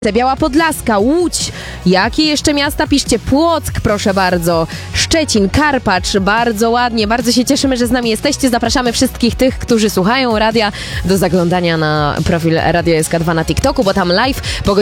Biała Podlaska, Łódź, jakie jeszcze miasta? Piszcie. Płock, proszę bardzo, Szczecin, Karpacz, bardzo ładnie, bardzo się cieszymy, że z nami jesteście. Zapraszamy wszystkich tych, którzy słuchają radia, do zaglądania na profil Radio SK2 na TikToku, bo tam live po